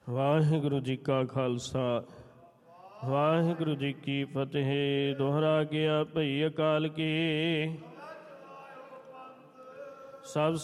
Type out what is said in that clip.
ਵਾਹਿਗੁਰੂ ਜੀ ਕਾ ਖਾਲਸਾ ਵਾਹਿਗੁਰੂ ਜੀ ਕੀ ਫਤਿਹ। ਦੁਹਰਾ ਗਿਆ ਭਈ ਅਕਾਲ ਕੀ। ਸਭ